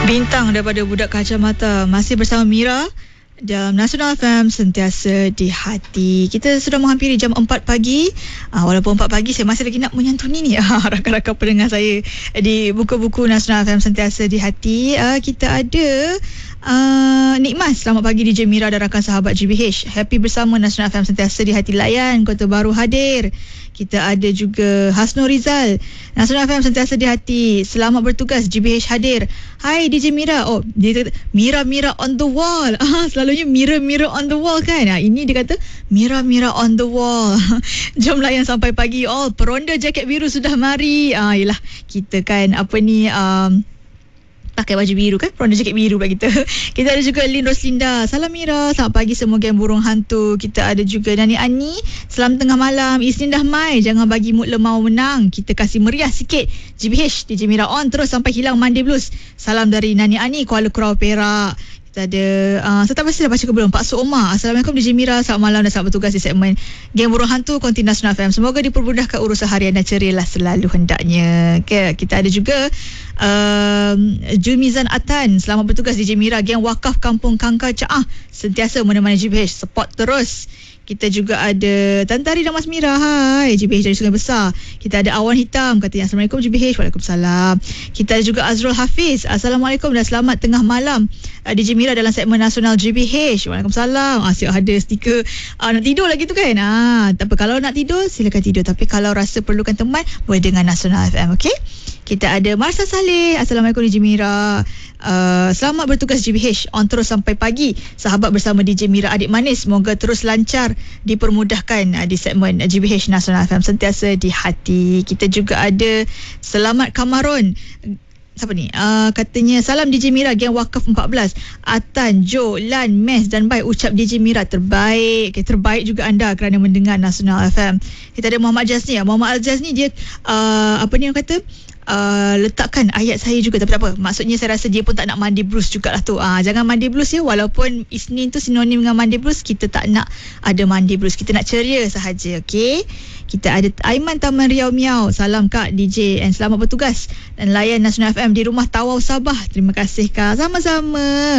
Bintang daripada Budak Kacamata masih bersama Mira dalam Nasional FM, sentiasa di hati. Kita sudah menghampiri jam 4 pagi. Walaupun 4 pagi, saya masih lagi nak menyantuni ni rakan-rakan pendengar saya di buku-buku Nasional FM, sentiasa di hati. Kita ada Nikmas, selamat pagi DJ Mira dan rakan sahabat GBH. Happy bersama Nasional FM, sentiasa di hati. Layan, Kota Baru hadir. Kita ada juga Hasnul Rizal, Nasional FM sentiasa di hati. Selamat bertugas, GBH hadir. Hai DJ Mira. Oh, dia kata Mira on the wall. Selalunya Mira on the wall kan. Ini dia kata Mira on the wall. Jom layan sampai pagi. Oh, peronda jaket biru sudah mari. Yelah, kita kan pakai baju biru kan, peronda jaket biru pula kita. Kita ada juga Lin Roslinda. Salam Mira, selamat pagi semua geng burung hantu. Kita ada juga Nani Ani, salam tengah malam. Isnin dah mai, jangan bagi mood lemau menang. Kita kasih meriah sikit. GBH DJ Mira on terus sampai hilang Monday Blues. Salam dari Nani Ani, Kuala Kurau, Perak. Kita ada saya tak pasti dah baca ke belum, Pak Suoma. Assalamualaikum DJ Mira, selamat malam dan selamat bertugas di segmen Geng Burung Hantu Konti Nasional FM. Semoga dipermudahkan urusan harian dan cerialah selalu hendaknya. Okay, kita ada juga Julmizan Atan, selamat bertugas DJ Mira, Geng Wakaf Kampung Kangkar Caah sentiasa menemani GBH, support terus. Kita juga ada Tantari dan Mas Mira. Hai, GBH dari Sungai Besar. Kita ada Awan Hitam, katanya Assalamualaikum GBH. Waalaikumsalam. Kita ada juga Azrul Hafiz. Assalamualaikum dan selamat tengah malam DJ Mira dalam segmen Nasional GBH. Waalaikumsalam. Asyik ada stiker nak tidur lagi tu kan. Tak apa, kalau nak tidur silakan tidur, tapi kalau rasa perlukan teman boleh dengan Nasional FM. Okay. Kita ada Marsa Saleh. Assalamualaikum DJ Mira. Selamat bertugas GBH, on terus sampai pagi. Sahabat bersama DJ Mira adik manis, semoga terus lancar, dipermudahkan di segmen GBH Nasional FM sentiasa di hati. Kita juga ada Selamat Kamaron. Siapa ni? Katanya salam DJ Mira, Geng Wakaf 14. Atan, Jo, Lan, Mes dan Bai ucap DJ Mira terbaik. Okay, terbaik juga anda kerana mendengar Nasional FM. Kita ada Muhammad Jazni. Muhammad Al-Jazni dia apa ni orang kata, letakkan ayat saya juga, tapi tak apa. Maksudnya saya rasa dia pun tak nak mandi blues jugalah tu. Jangan mandi blues ya. Walaupun Isnin tu sinonim dengan mandi blues, kita tak nak ada mandi blues. Kita nak ceria sahaja. Okay. Kita ada Aiman Taman Riau Miau. Salam Kak DJ and selamat bertugas dan layan Nasional FM di rumah Tawau Sabah. Terima kasih Kak. Sama-sama.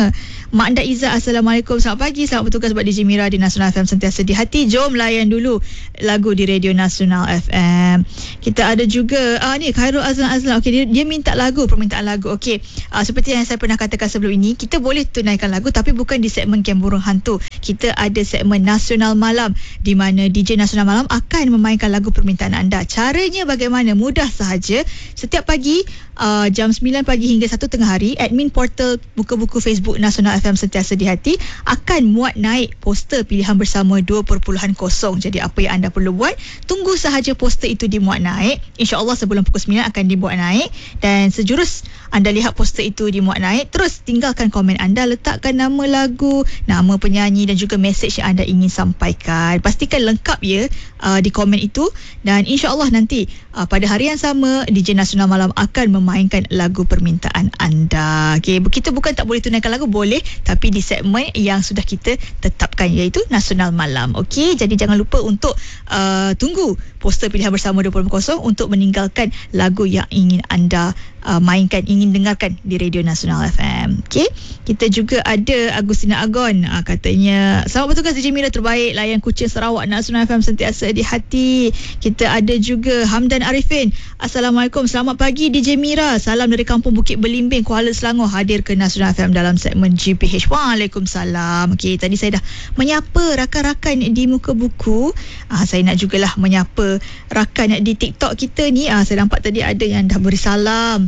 Mak Anda Izzah, Assalamualaikum, selamat pagi. Selamat bertugas buat DJ Mira di Nasional FM sentiasa di hati. Jom layan dulu lagu di Radio Nasional FM. Kita ada juga ni Khairul Azlan. Okay, dia minta lagu, permintaan lagu. Okay, seperti yang saya pernah katakan sebelum ini, kita boleh tunaikan lagu tapi bukan di segmen Geng Burung Hantu. Kita ada segmen Nasional Malam di mana DJ Nasional Malam akan memainkan lagu permintaan anda. Caranya bagaimana? Mudah sahaja. Setiap pagi jam 9 pagi hingga 1 tengah hari, admin portal buku-buku Facebook Nasional FM sentiasa di hati akan muat naik poster pilihan bersama 2.0. Jadi apa yang anda perlu buat, tunggu sahaja poster itu dimuat naik. InsyaAllah sebelum pukul 9 akan dimuat naik, dan sejurus anda lihat poster itu dimuat naik, terus tinggalkan komen anda, letakkan nama lagu, nama penyanyi dan juga mesej yang anda ingin sampaikan. Pastikan lengkap ya di komen itu, dan insyaAllah nanti pada hari yang sama DJ Nasional Malam akan memainkan lagu permintaan anda. Okay, kita bukan tak boleh tunaikan lagu, boleh, tapi di segmen yang sudah kita tetapkan iaitu Nasional Malam. Okay, jadi jangan lupa untuk tunggu poster pilihan bersama 2.0 untuk meninggalkan lagu yang ingin anda mainkan, ingin dengarkan di Radio Nasional FM. Okay, kita juga ada Agustina Agon. Katanya selamat bertugas DJ Mira terbaik, layan Kuching Sarawak Nasional FM sentiasa di hati. Kita ada juga Hamdan Arifin. Assalamualaikum, selamat pagi DJ Mira, salam dari Kampung Bukit Belimbing, Kuala Selangor, hadir ke Nasional FM dalam segmen GPH. Waalaikumsalam. Okay, tadi saya dah menyapa rakan-rakan di muka buku. Saya nak jugalah menyapa rakan di TikTok kita ni. Saya nampak tadi ada yang dah beri salam.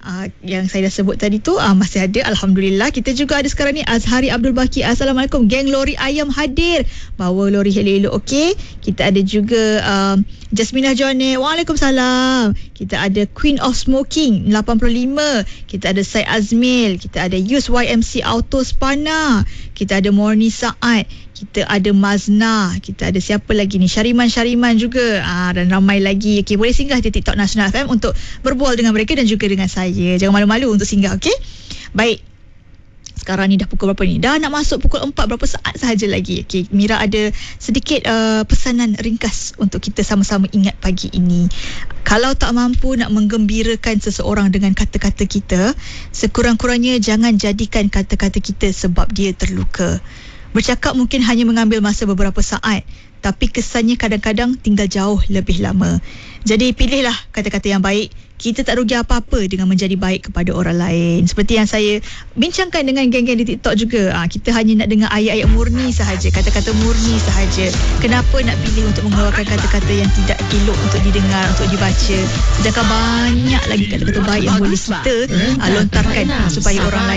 Yang saya dah sebut tadi tu masih ada, Alhamdulillah. Kita juga ada sekarang ni Azhari Abdul Baki. Assalamualaikum, Geng Lori Ayam hadir, bawa lori elok-elok. Okey, kita ada juga Jasminah Johnny. Waalaikumsalam. Kita ada Queen of Smoking 85. Kita ada Syed Azmil. Kita ada Yus YMC Auto Spana. Kita ada Morni Saad. Kita ada Mazna. Kita ada siapa lagi ni, Syariman juga, dan ramai lagi. Okey, boleh singgah di TikTok Nasional FM untuk berbual dengan mereka dan juga dengan saya. Jangan malu-malu untuk singgah. Okey, baik. sekarang ni dah pukul berapa ni? Dah nak masuk pukul 4, berapa saat sahaja lagi. Okay, Mira ada sedikit pesanan ringkas untuk kita sama-sama ingat pagi ini. Kalau tak mampu nak menggembirakan seseorang dengan kata-kata kita, sekurang-kurangnya jangan jadikan kata-kata kita sebab dia terluka. Bercakap mungkin hanya mengambil masa beberapa saat, tapi kesannya kadang-kadang tinggal jauh lebih lama. Jadi pilihlah kata-kata yang baik. Kita tak rugi apa-apa dengan menjadi baik kepada orang lain. Seperti yang saya bincangkan dengan geng-geng di TikTok juga. Kita hanya nak dengar ayat-ayat murni sahaja, kata-kata murni sahaja. Kenapa nak pilih untuk mengeluarkan kata-kata yang tidak elok untuk didengar, untuk dibaca, sedangkan banyak lagi kata-kata baik yang boleh kita lontarkan supaya orang lain